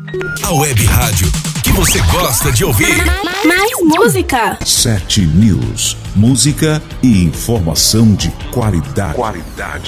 A web rádio que você gosta de ouvir. Mais música. 7 News. Música e informação de qualidade.